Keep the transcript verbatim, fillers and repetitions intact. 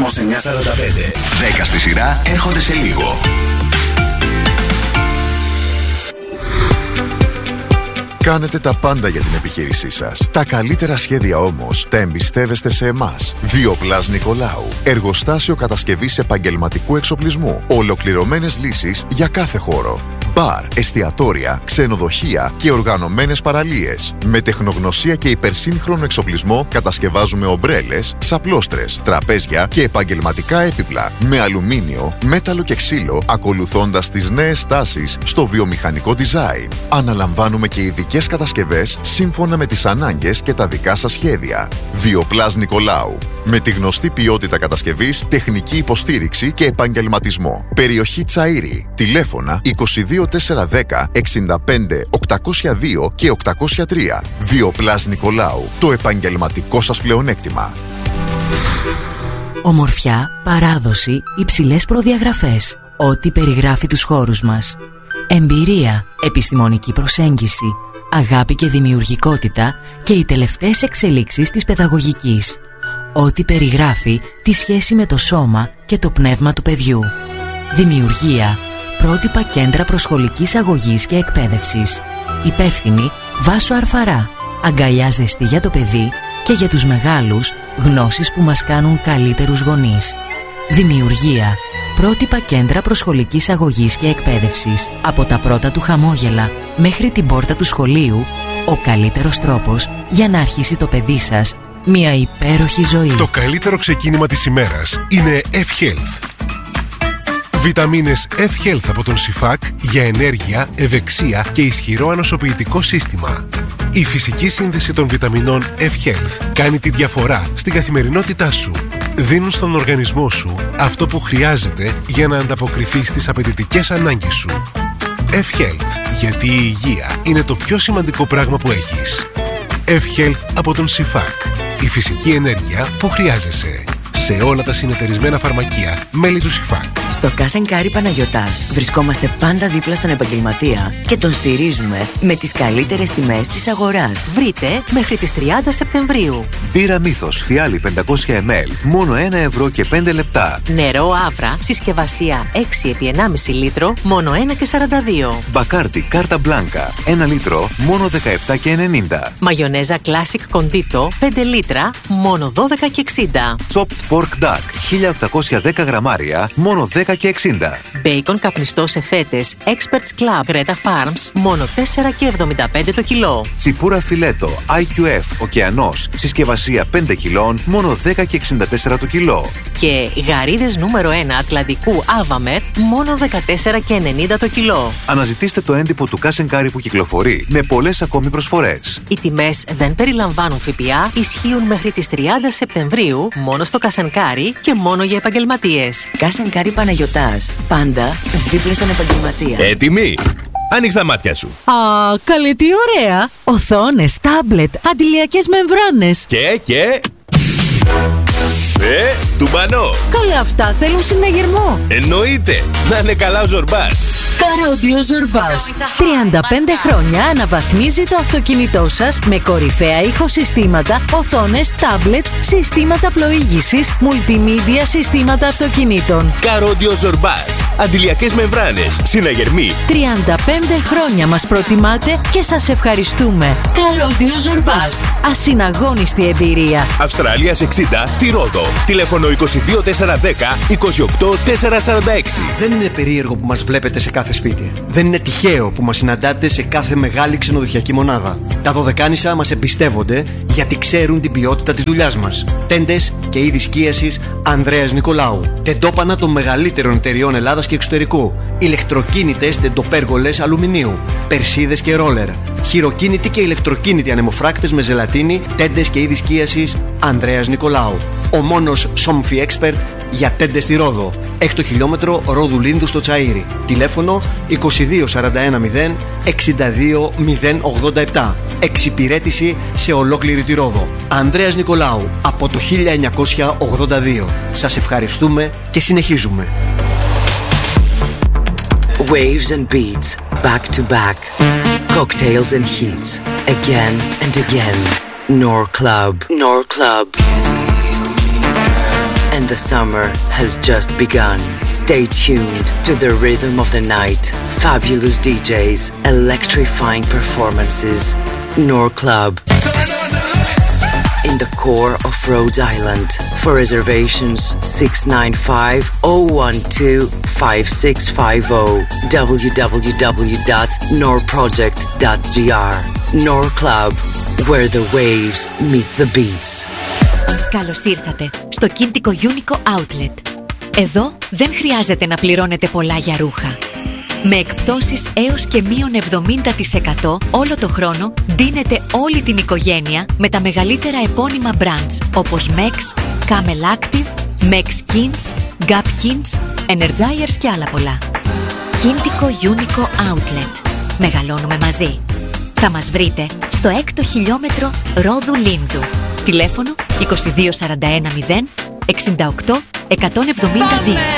Κόσμος εννιακόσια σαράντα πέντε. δέκα στη σειρά έρχονται σε λίγο. Κάνετε τα πάντα για την επιχείρησή σας. Τα καλύτερα σχέδια όμως τα εμπιστεύεστε σε εμάς. Βιοπλάς Νικολάου. Εργοστάσιο κατασκευής επαγγελματικού εξοπλισμού. Ολοκληρωμένες λύσεις για κάθε χώρο. Μπαρ, εστιατόρια, ξενοδοχεία και οργανωμένες παραλίες. Με τεχνογνωσία και υπερσύγχρονο εξοπλισμό κατασκευάζουμε ομπρέλες, ξαπλώστρες, τραπέζια και επαγγελματικά έπιπλα με αλουμίνιο, μέταλλο και ξύλο, ακολουθώντας τις νέες τάσεις στο βιομηχανικό design. Αναλαμβάνουμε και ειδικές κατασκευές σύμφωνα με τις ανάγκες και τα δικά σας σχέδια. Βιοπλάς Νικολάου. Με τη γνωστή ποιότητα κατασκευής, τεχνική υποστήριξη και επαγγελματισμό. Περιοχή Τσαΐρη. Τηλέφωνα είκοσι δύο τετρακόσια δέκα εξήντα πέντε οκτακόσια δύο και οκτακόσια τρία. Βιοπλάς Νικολάου. Το επαγγελματικό σας πλεονέκτημα. Ομορφιά, παράδοση, υψηλές προδιαγραφές. Ό,τι περιγράφει τους χώρους μας. Εμπειρία, επιστημονική προσέγγιση, αγάπη και δημιουργικότητα και οι τελευταίες εξελίξεις της παιδαγωγικής. Ό,τι περιγράφει τη σχέση με το σώμα και το πνεύμα του παιδιού. Δημιουργία, πρότυπα κέντρα προσχολικής αγωγής και εκπαίδευσης. Υπεύθυνη Βάσο Αρφαρά. Αγκαλιά ζεστή για το παιδί και για τους μεγάλους, γνώσεις που μας κάνουν καλύτερους γονείς. Δημιουργία, πρότυπα κέντρα προσχολικής αγωγής και εκπαίδευσης. Από τα πρώτα του χαμόγελα μέχρι την πόρτα του σχολείου, ο καλύτερος τρόπος για να αρχίσει το παιδί σας μια υπέροχη ζωή. Το καλύτερο ξεκίνημα της ημέρας είναι F-Health. Βιταμίνες F-Health από τον Σιφάκ για ενέργεια, ευεξία και ισχυρό ανοσοποιητικό σύστημα. Η φυσική σύνδεση των βιταμινών F-Health κάνει τη διαφορά στην καθημερινότητά σου. Δίνουν στον οργανισμό σου αυτό που χρειάζεται για να ανταποκριθεί στις απαιτητικές ανάγκες σου. F-Health, γιατί η υγεία είναι το πιο σημαντικό πράγμα που έχεις. F-Health από τον Σιφάκ. Η φυσική ενέργεια που χρειάζεσαι. Σε όλα τα συνεταιρισμένα φαρμακεία, μέλη του Σιφάκ. Στο Cash and Carry Παναγιωτάς βρισκόμαστε πάντα δίπλα στον επαγγελματία και τον στηρίζουμε με τις καλύτερες τιμές της αγοράς. Βρείτε μέχρι τις τριάντα Σεπτεμβρίου. Μπύρα Μύθος, φιάλι πεντακόσια μιλιλίτρα, μόνο ένα ευρώ και πέντε λεπτά. Νερό Άβρα, συσκευασία έξι επί ενάμιση λίτρο, μόνο ένα και σαράντα δύο. Μπακάρτι Κάρτα Μπλάνκα, ένα λίτρο, μόνο δεκαεπτά και ενενήντα. Μαγιονέζα Classic Condito, πέντε λίτρα, μόνο δώδεκα και εξήντα. Chopped Pork Duck, χίλια οκτακόσια δέκα γραμμάρια, μόνο δέκα και εξήντα. Μπέικον καπνιστό σε φέτες Experts Club Greta Farms, μόνο τέσσερα και εβδομήντα πέντε το κιλό. Τσιπούρα φιλέτο άι κιου εφ Ωκεανός, συσκευασία πέντε κιλών, μόνο δέκα και εξήντα τέσσερα το κιλό. Και γαρίδες νούμερο ένα Ατλαντικού Άβαμερ, μόνο δεκατέσσερα και ενενήντα το κιλό. Αναζητήστε το έντυπο του Cash and Carry που κυκλοφορεί με πολλές ακόμη προσφορές. Οι τιμές δεν περιλαμβάνουν ΦΠΑ, ισχύουν μέχρι τις τριάντα Σεπτεμβρίου, μόνο στο Cash and Carry και μόνο για επαγγελματίες. Cash and Carry Παναγιωτάς. Πάντα δίπλα στον επαγγελματία. Έτοιμοι! Άνοιξε τα μάτια σου. Α, καλή τι ωραία! Οθόνες, τάμπλετ, αντιλιακές μεμβράνες. Και, και... Ε, τουμπανό. Καλά, αυτά θέλουν συναγερμό. Εννοείται. Να είναι καλά ο Ζορμπάς. Καρόντιο Ζορμπάς. τριάντα πέντε χρόνια αναβαθμίζει το αυτοκίνητό σας με κορυφαία ηχοσυστήματα, οθόνες, τάμπλετς, συστήματα πλοήγησης, multimedia συστήματα αυτοκινήτων. Καρόντιο Ζορμπάς. Αντιλιακές μεμβράνες. Συναγερμοί. τριάντα πέντε χρόνια μας προτιμάτε και σας ευχαριστούμε. Καρόντιο Ζορμπάς. Ασυναγώνιστη εμπειρία. Αυστραλίας εξήντα στη Ρόδο. Τηλέφωνο είκοσι δύο τετρακόσια δέκα είκοσι οκτώ τετρακόσια σαράντα έξι. Δεν είναι περίεργο που μας βλέπετε σε κάθε σπίτι. Δεν είναι τυχαίο που μας συναντάτε σε κάθε μεγάλη ξενοδοχειακή μονάδα. Τα Δωδεκάνησα μας εμπιστεύονται γιατί ξέρουν την ποιότητα της δουλειάς μας. Τέντες και είδη σκίασης Ανδρέας Νικολάου. Τεντόπανα των μεγαλύτερων εταιριών Ελλάδας και εξωτερικού. Ηλεκτροκίνητες τεντοπέργολες αλουμινίου. Περσίδες και ρόλερ. Χειροκίνητοι και ηλεκτροκίνητοι ανεμοφράκτες με ζελατίνη. Τέντες και είδη σκίασης Ανδρέας Νικολάου. Ο μόνος Somfy Expert για τέντες στη Ρόδο. Έκτο χιλιόμετρο Ρόδου Λίνδου στο Τσαΐρι. Τηλέφωνο είκοσι δύο σαράντα ένα μηδέν εξήντα δύο μηδέν ογδόντα επτά. Εξυπηρέτηση σε ολόκληρη τη Ρόδο. Ανδρέας Νικολάου από το χίλια εννιακόσια ογδόντα δύο. Σας ευχαριστούμε και συνεχίζουμε. Waves and beats, back to back. Cocktails and heats, again and again. Nor Club. Nor Club. And And the summer has just begun. Stay tuned to the rhythm of the night. Fabulous D Js, electrifying performances. Nor Club. In the core of Rhode Island. For reservations, six nine five, zero one two, five six five zero. w w w dot nor project dot g r. Nor Club, where the waves meet the beats. Καλώς ήρθατε στο Κίντικο Unico Outlet. Εδώ δεν χρειάζεται να πληρώνετε πολλά για ρούχα. Με εκπτώσεις έως και μείον εβδομήντα τοις εκατό όλο το χρόνο ντύνετε όλη την οικογένεια με τα μεγαλύτερα επώνυμα brands όπως Mex, Camel Active, Mex Kins, Gap Kins, Energizers και άλλα πολλά. Κίντικο Unico Outlet. Μεγαλώνουμε μαζί. Θα μας βρείτε στο έκτο χιλιόμετρο Ρόδου Λίνδου. Τηλέφωνο είκοσι δύο σαράντα ένα μηδέν εξήντα οκτώ εκατόν εβδομήντα δύο.